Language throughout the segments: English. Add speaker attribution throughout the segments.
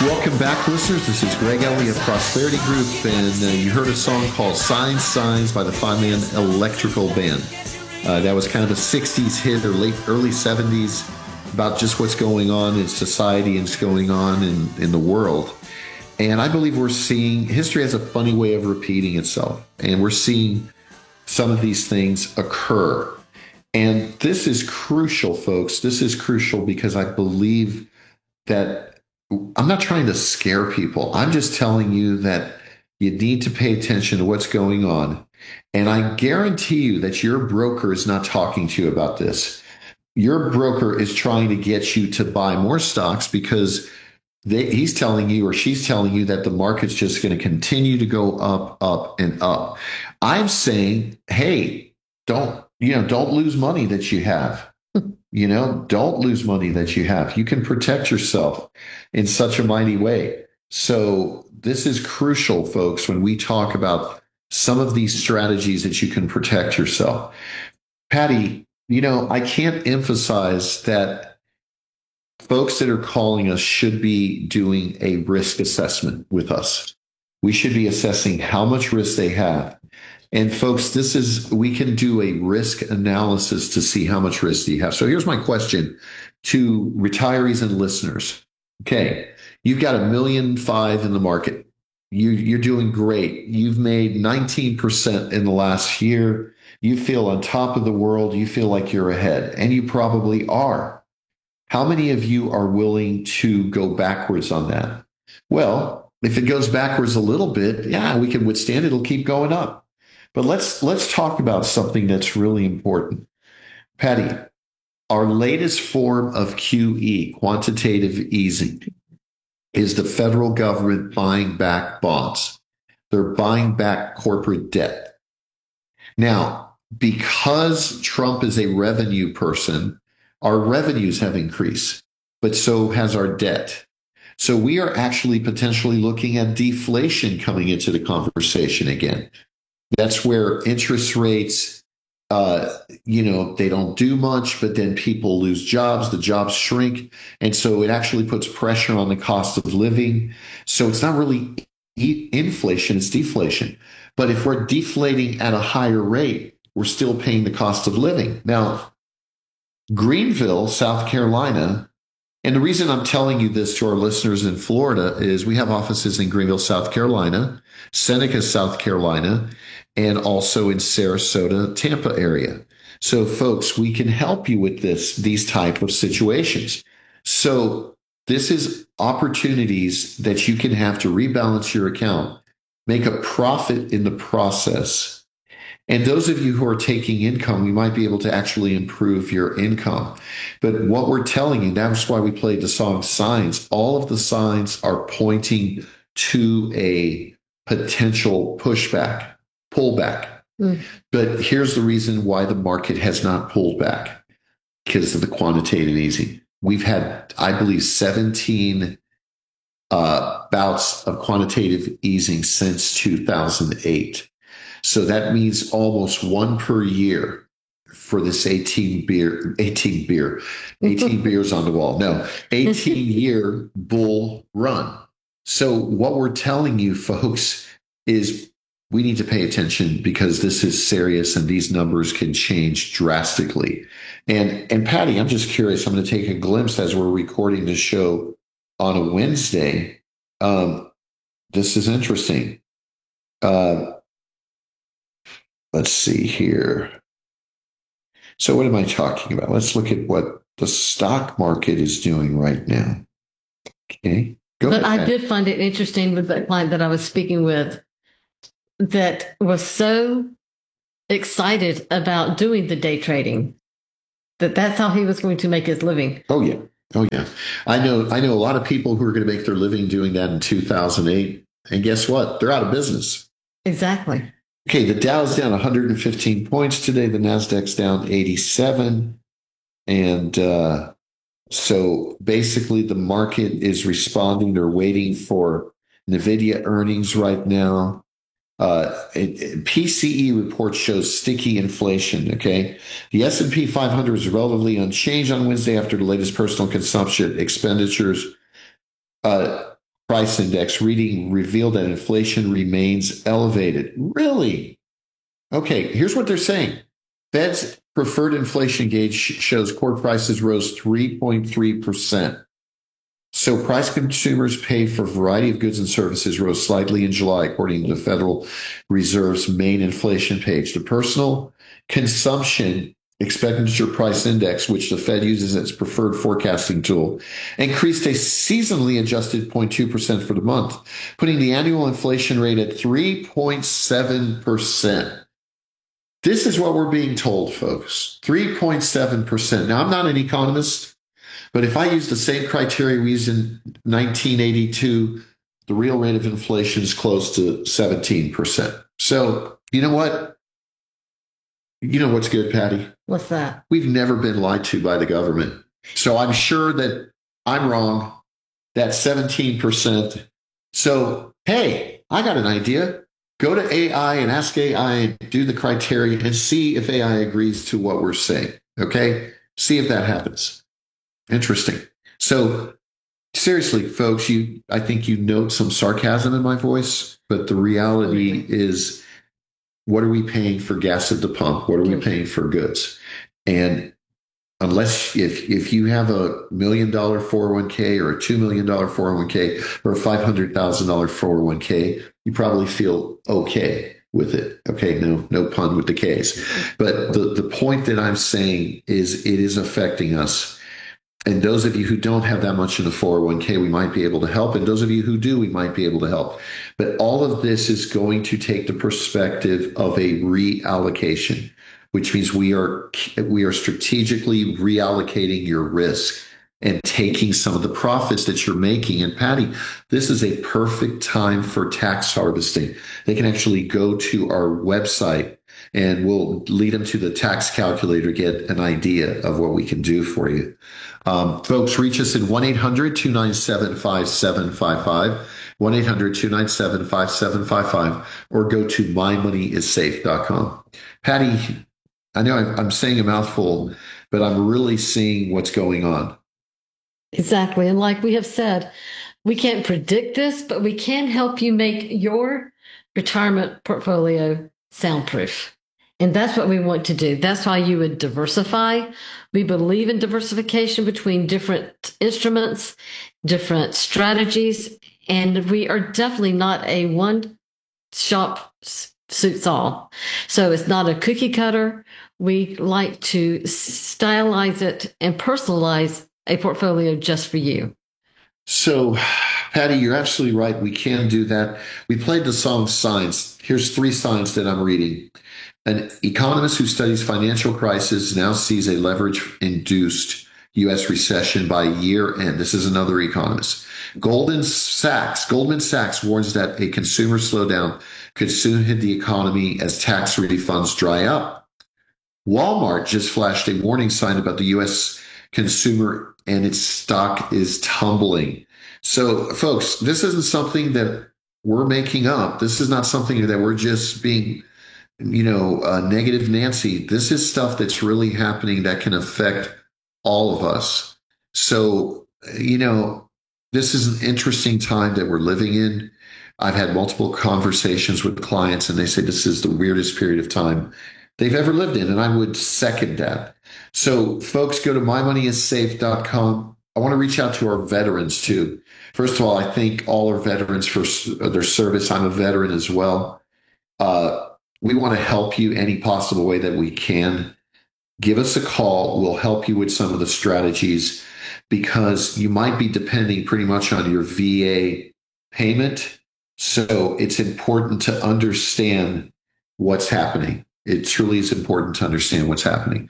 Speaker 1: Welcome back, listeners. This is Greg Elliott, Prosperity Group, and you heard a song called Signs, Signs by the five-man Electrical Band. That was kind of a 60s hit or early 70s about just what's going on in society and what's going on in the world. And I believe we're seeing, history has a funny way of repeating itself, and we're seeing some of these things occur. And this is crucial, folks. This is crucial because I believe that I'm not trying to scare people. I'm just telling you that you need to pay attention to what's going on. And I guarantee you that your broker is not talking to you about this. Your broker is trying to get you to buy more stocks because he's telling you or she's telling you that the market's just going to continue to go up, up, and up. I'm saying, hey, don't lose money that you have. Don't lose money that you have. You can protect yourself in such a mighty way. So this is crucial, folks, when we talk about some of these strategies that you can protect yourself. Patty, I can't emphasize that folks that are calling us should be doing a risk assessment with us. We should be assessing how much risk they have. And folks, we can do a risk analysis to see how much risk you have. So here's my question to retirees and listeners. Okay, you've got $1.5 million in the market. You're doing great. You've made 19% in the last year. You feel on top of the world. You feel like you're ahead, and you probably are. How many of you are willing to go backwards on that? Well, if it goes backwards a little bit, yeah, we can withstand it. It'll keep going up. But let's talk about something that's really important. Patty, our latest form of QE, quantitative easing, is the federal government buying back bonds. They're buying back corporate debt. Now, because Trump is a revenue person, our revenues have increased, but so has our debt. So we are actually potentially looking at deflation coming into the conversation again. That's where interest rates, they don't do much, but then people lose jobs, the jobs shrink. And so it actually puts pressure on the cost of living. So it's not really inflation, it's deflation. But if we're deflating at a higher rate, we're still paying the cost of living. Now, Greenville, South Carolina, and the reason I'm telling you this to our listeners in Florida is we have offices in Greenville, South Carolina, Seneca, South Carolina, and also in Sarasota, Tampa area. So folks, we can help you with these type of situations. So this is opportunities that you can have to rebalance your account, make a profit in the process. And those of you who are taking income, we might be able to actually improve your income. But what we're telling you, that's why we played the song Signs. All of the signs are pointing to a potential pullback. But here's the reason why the market has not pulled back, because of the quantitative easing. We've had, I believe, 17 bouts of quantitative easing since 2008. So that means almost one per year for this 18 beers on the wall. No, 18-year bull run. So what we're telling you, folks, is we need to pay attention because this is serious and these numbers can change drastically. And Patty, I'm just curious. I'm going to take a glimpse as we're recording the show on a Wednesday. This is interesting. Let's see here. So what am I talking about? Let's look at what the stock market is doing right now. Okay.
Speaker 2: Go ahead. I did find it interesting with that client that I was speaking with that was so excited about doing the day trading that's how he was going to make his living.
Speaker 1: Oh, yeah. Oh, yeah. I know a lot of people who are going to make their living doing that in 2008. And guess what? They're out of business.
Speaker 2: Exactly.
Speaker 1: Okay, the Dow's down 115 points today. The Nasdaq's down 87. And so basically the market is responding. They're waiting for NVIDIA earnings right now. PCE report shows sticky inflation, okay? The S&P 500 is relatively unchanged on Wednesday after the latest personal consumption expenditures Price Index reading revealed that inflation remains elevated. Really? Okay, here's what they're saying. Fed's preferred inflation gauge shows core prices rose 3.3%. So price consumers pay for a variety of goods and services rose slightly in July, according to the Federal Reserve's main inflation page. The personal consumption expenditure price index, which the Fed uses as its preferred forecasting tool, increased a seasonally adjusted 0.2% for the month, putting the annual inflation rate at 3.7%. This is what we're being told, folks. 3.7%. Now, I'm not an economist. But if I use the same criteria we used in 1982, the real rate of inflation is close to 17%. So, you know what? You know what's good, Patty?
Speaker 2: What's that?
Speaker 1: We've never been lied to by the government. So I'm sure that I'm wrong. That's 17%. So, hey, I got an idea. Go to AI and ask AI and do the criteria and see if AI agrees to what we're saying. Okay? See if that happens. Interesting. So seriously, folks, I think you note some sarcasm in my voice, but the reality is, what are we paying for gas at the pump? What are we paying for goods? And unless if you have $1 million 401k or a $2 million 401k or a $500,000 401k, you probably feel okay with it. Okay, no pun with the K's. But the point that I'm saying is it is affecting us. And those of you who don't have that much in the 401k, we might be able to help. And those of you who do, we might be able to help. But all of this is going to take the perspective of a reallocation, which means we are strategically reallocating your risk and taking some of the profits that you're making. And Patty, this is a perfect time for tax harvesting. They can actually go to our website and we'll lead them to the tax calculator, get an idea of what we can do for you. Folks, reach us at 1-800-297-5755, 1-800-297-5755, or go to mymoneyissafe.com. Patty, I know I'm saying a mouthful, but I'm really seeing what's going on.
Speaker 2: Exactly. And like we have said, we can't predict this, but we can help you make your retirement portfolio soundproof. And that's what we want to do. That's why you would diversify. We believe in diversification between different instruments, different strategies, and we are definitely not a one shop suits all. So it's not a cookie cutter. We like to stylize it and personalize a portfolio just for you.
Speaker 1: So, Patty, you're absolutely right. We can do that. We played the song Signs. Here's 3 signs that I'm reading. An economist who studies financial crisis now sees a leverage-induced U.S. recession by year end. This is another economist. Goldman Sachs warns that a consumer slowdown could soon hit the economy as tax refunds dry up. Walmart just flashed a warning sign about the U.S. consumer, and its stock is tumbling. So, folks, this isn't something that we're making up. This is not something that we're just being negative Nancy. This is stuff that's really happening that can affect all of us. So, this is an interesting time that we're living in. I've had multiple conversations with clients and they say this is the weirdest period of time they've ever lived in. And I would second that. So folks, go to mymoneyissafe.com. I want to reach out to our veterans too. First of all, I thank all our veterans for their service. I'm a veteran as well. We want to help you any possible way that we can. Give us a call. We'll help you with some of the strategies because you might be depending pretty much on your VA payment. So it's important to understand what's happening. It truly is important to understand what's happening.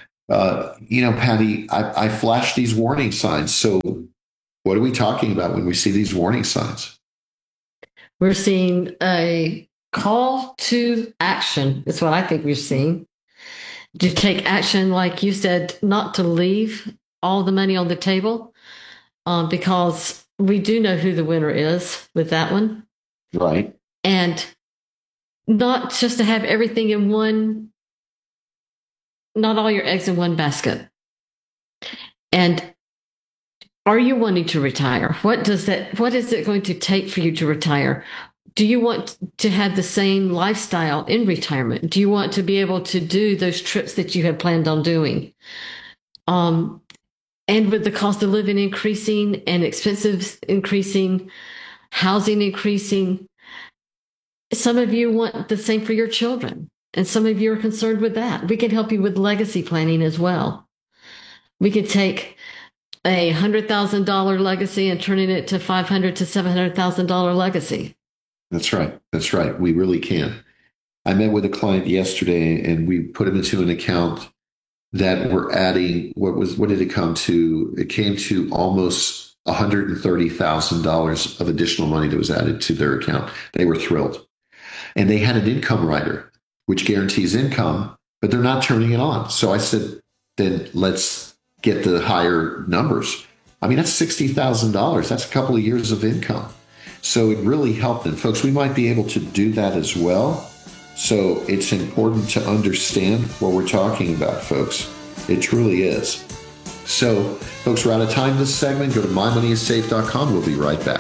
Speaker 1: Patty, I flashed these warning signs. So what are we talking about when we see these warning signs?
Speaker 2: We're seeing a call to action. That's what I think we're seeing. To take action, like you said, not to leave all the money on the table, because we do know who the winner is with that one.
Speaker 1: Right.
Speaker 2: And not just to have everything in one, not all your eggs in one basket. And Are you wanting to retire? What is it going to take for you to retire? Do you want to have the same lifestyle in retirement? Do you want to be able to do those trips that you have planned on doing? And with the cost of living increasing and expenses increasing, housing increasing, some of you want the same for your children, and some of you are concerned with that. We can help you with legacy planning as well. We could take a $100,000 legacy and turning it to $500,000 to $700,000 legacy.
Speaker 1: That's right. That's right. We really can. I met with a client yesterday, and we put him into an account that we're adding. What did it come to? It came to almost $130,000 of additional money that was added to their account. They were thrilled, and they had an income rider, which guarantees income, but they're not turning it on. So I said, then let's get the higher numbers. I mean, that's $60,000. That's a couple of years of income. So it really helped them. Folks, we might be able to do that as well. So it's important to understand what we're talking about, folks. It truly is. So, folks, we're out of time this segment. Go to mymoneyissafe.com. We'll be right back.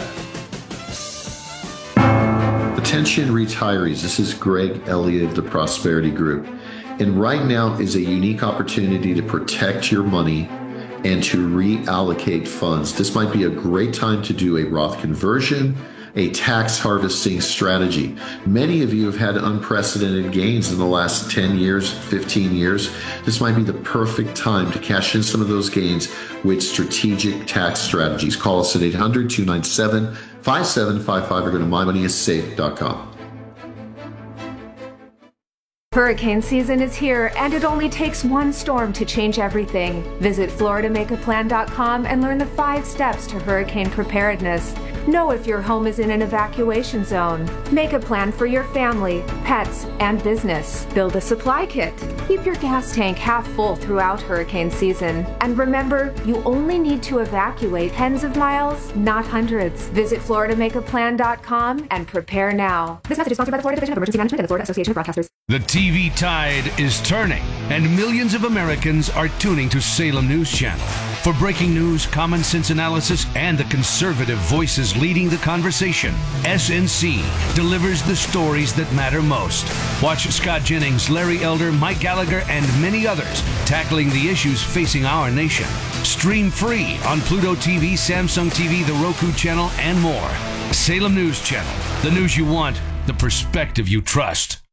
Speaker 1: Attention retirees. This is Greg Elliott of the Prosperity Group. And right now is a unique opportunity to protect your money and to reallocate funds. This might be a great time to do a Roth conversion, a tax harvesting strategy. Many of you have had unprecedented gains in the last 10 years, 15 years. This might be the perfect time to cash in some of those gains with strategic tax strategies. Call us at 800-297-5755 or go to mymoneyissafe.com.
Speaker 3: Hurricane season is here, and it only takes one storm to change everything. Visit FloridaMakeAPlan.com and learn the 5 steps to hurricane preparedness. Know if your home is in an evacuation zone. Make a plan for your family, pets, and business. Build a supply kit. Keep your gas tank half full throughout hurricane season. And remember, you only need to evacuate tens of miles, not hundreds. Visit FloridaMakeAPlan.com and prepare now. This message is sponsored by the Florida Division of Emergency Management and the Florida Association of Broadcasters.
Speaker 4: The TV tide is turning, and millions of Americans are tuning to Salem News Channel. For breaking news, common sense analysis, and the conservative voices leading the conversation, SNC delivers the stories that matter most. Watch Scott Jennings, Larry Elder, Mike Gallagher, and many others tackling the issues facing our nation. Stream free on Pluto TV, Samsung TV, the Roku channel, and more. Salem News Channel, the news you want, the perspective you trust.